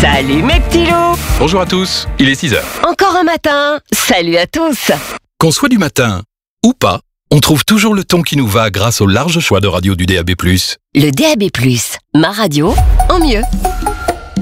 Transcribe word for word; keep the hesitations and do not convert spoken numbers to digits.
Salut mes petits loups. Bonjour à tous, il est six heures. Encore un matin. Salut à tous. Qu'on soit du matin ou pas, on trouve toujours le ton qui nous va grâce au large choix de radio du D A B plus. Le D A B plus, ma radio en mieux.